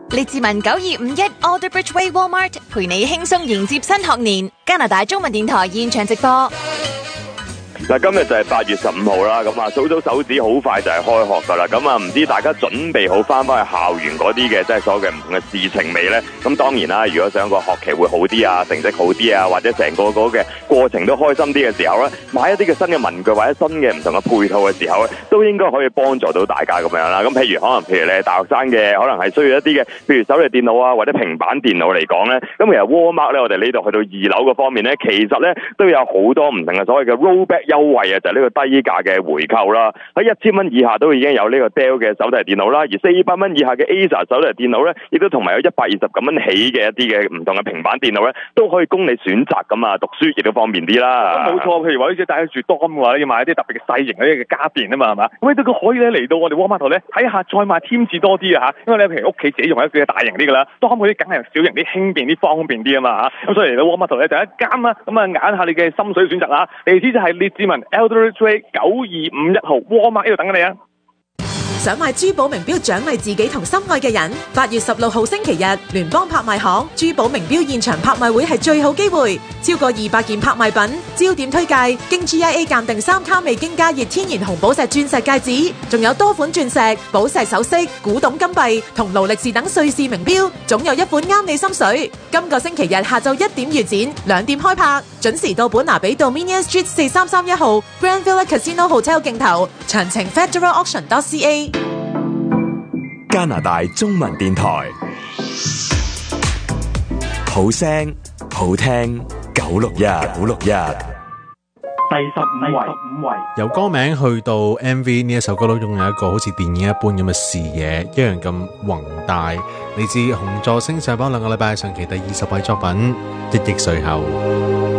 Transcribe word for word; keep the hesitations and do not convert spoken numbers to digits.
列治文九二五一 Alderbridge Way Walmart 陪你輕鬆迎接新學年。加拿大中文電台現場直播。 嗱，今日就係八月十五號啦，咁啊數數手指好快就係開學噶啦，咁啊唔知大家準備好翻返去校園嗰啲嘅，即係所有嘅唔同嘅事情未呢？咁當然啦，如果想個學期會好啲啊，成績好啲啊，或者成個嗰嘅過程都開心啲嘅時候呢，買一啲嘅新嘅文具或者新嘅唔同嘅配套嘅時候呢，都應該可以幫助到大家咁樣啦。咁譬如可能譬如你係大學生嘅，可能係需要一啲嘅，譬如手提電腦啊或者平板電腦嚟講呢。咁其實 Walmart 咧，我哋呢度去到二樓嗰方面呢，其實呢都有好多唔同嘅所謂嘅 rollback 優惠啊，就係、是、呢個低價嘅回購啦。喺一千蚊以下都已經有呢個 Dell 嘅手提電腦啦，而四百蚊以下嘅 Acer 手提電腦咧，亦都同埋有一百二十九蚊起嘅一啲嘅唔同嘅平板電腦咧，都可以供你選擇咁啊，讀書亦都方便啲啦。 冇錯，譬如話好似大家住 dorm 嘅話，要買一啲特別嘅細型嗰啲嘅家電啊嘛，係嘛？咁你都可以咧嚟到我哋 Walmart 度咧睇下，再買添置多啲啊嚇。因為你譬如屋企自己用一啲大型啲㗎啦，dorm嗰啲梗係小型啲、輕便啲、方便啲啊嘛嚇。咁所以嚟到 Walmart 度咧就一間啦，咁啊揀下你嘅心水選擇啦。地址就係列治文 Alderbridge Way 九二五一號 Walmart 呢度等緊你啊！ 想買珠寶名錶獎勵自己同心愛嘅人，八月十六號星期日，聯邦拍賣行珠寶名錶現場拍賣會係最好機會，超過二百件拍賣品，焦點推介經 G I A 鑑定三卡未經加熱天然紅寶石鑽石戒指，仲有多款鑽石、寶石首飾、古董金幣同勞力士等瑞士名錶，總有一款啱你心水。今個星期日下晝一點預展，兩點開拍，準時到本拿比道 Dominion Street 四三三一號 Grand Villa Casino Hotel 鏡頭，詳情 federal auction dot c a。 加拿大中文電台，好聲好聽九六一九六一。 第十五位， 由歌名去到 M V， 呢一首歌都擁有一個好似電影一般咁嘅視野，一樣咁宏大。嚟自紅座星上榜兩個禮拜上期第二十位作品《一億歲後》。